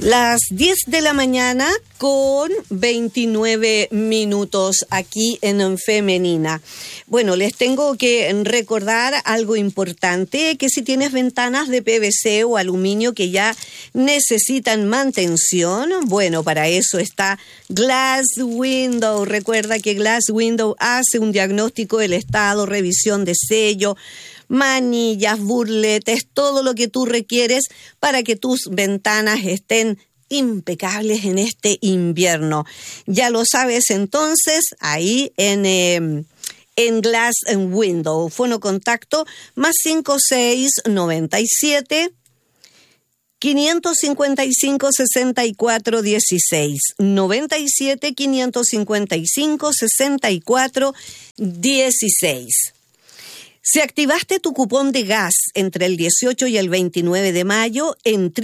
Las 10 de la mañana con 29 minutos aquí en Femenina. Bueno, les tengo que recordar algo importante, que si tienes ventanas de PVC o aluminio que ya necesitan mantención, bueno, para eso está Glass Window. Recuerda que Glass Window hace un diagnóstico del estado, revisión de sello, manillas, burletes, todo lo que tú requieres para que tus ventanas estén impecables en este invierno. Ya lo sabes entonces, ahí en Glass Window. Fono contacto más 5697 555 64 16 97 555 64 16. Si activaste tu cupón de gas entre el 18 y el 29 de mayo en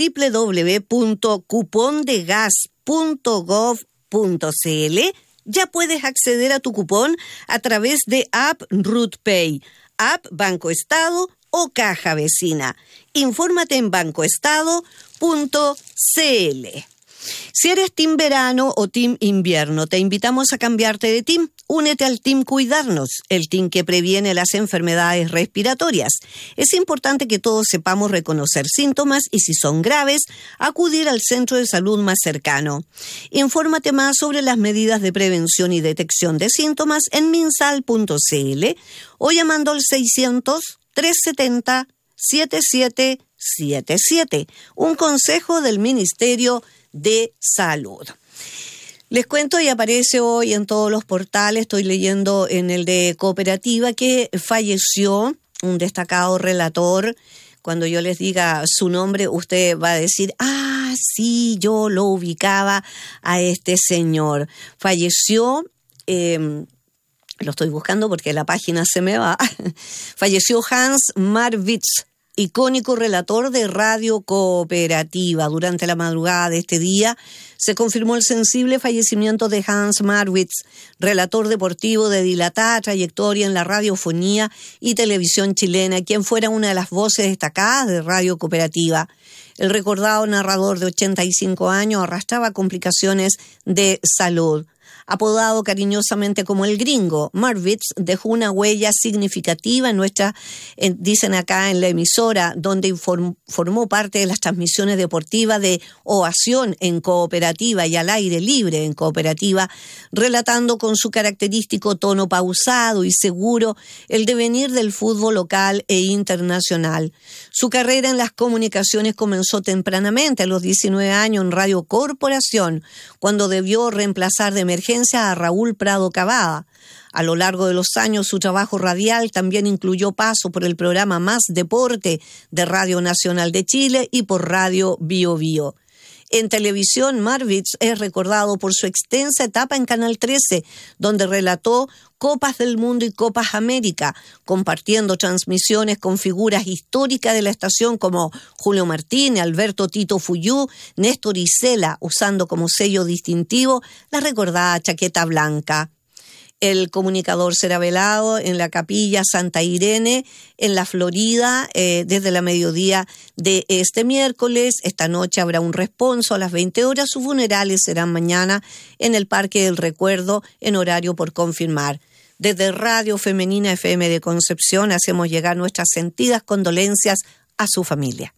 www.cupondegas.gov.cl, ya puedes acceder a tu cupón a través de App RootPay, App Banco Estado o Caja Vecina. Infórmate en bancoestado.cl. Si eres Team Verano o Team Invierno, te invitamos a cambiarte de team. Únete al Team Cuidarnos, el team que previene las enfermedades respiratorias. Es importante que todos sepamos reconocer síntomas y, si son graves, acudir al centro de salud más cercano. Infórmate más sobre las medidas de prevención y detección de síntomas en minsal.cl o llamando al 600-370-7777. Un consejo del Ministerio de Salud. Les cuento, y aparece hoy en todos los portales, estoy leyendo en el de Cooperativa, que falleció un destacado relator. Cuando yo les diga su nombre, usted va a decir, sí, yo lo ubicaba a este señor. Falleció, lo estoy buscando porque la página se me va, falleció Hans Marwitz, icónico relator de Radio Cooperativa. Durante la madrugada de este día se confirmó el sensible fallecimiento de Hans Marwitz, relator deportivo de dilatada trayectoria en la radiofonía y televisión chilena, quien fuera una de las voces destacadas de Radio Cooperativa. El recordado narrador de 85 años arrastraba complicaciones de salud. Apodado cariñosamente como el Gringo, Marwitz dejó una huella significativa en nuestra, dicen acá en la emisora, donde formó parte de las transmisiones deportivas de Ovación en Cooperativa y Al Aire Libre en Cooperativa, relatando con su característico tono pausado y seguro el devenir del fútbol local e internacional. Su carrera en las comunicaciones comenzó tempranamente, a los 19 años, en Radio Corporación, cuando debió reemplazar de emergencia a Raúl Prado Cavada. A lo largo de los años, su trabajo radial también incluyó paso por el programa Más Deporte de Radio Nacional de Chile y por Radio Bio Bio. En televisión, Marwitz es recordado por su extensa etapa en Canal 13, donde relató Copas del Mundo y Copas América, compartiendo transmisiones con figuras históricas de la estación como Julio Martínez, Alberto Tito Fuyú, Néstor Isela, usando como sello distintivo la recordada chaqueta blanca. El comunicador será velado en la Capilla Santa Irene, en la Florida, desde la mediodía de este miércoles. Esta noche habrá un responso a las 20 horas. Sus funerales serán mañana en el Parque del Recuerdo, en horario por confirmar. Desde Radio Femenina FM de Concepción hacemos llegar nuestras sentidas condolencias a su familia.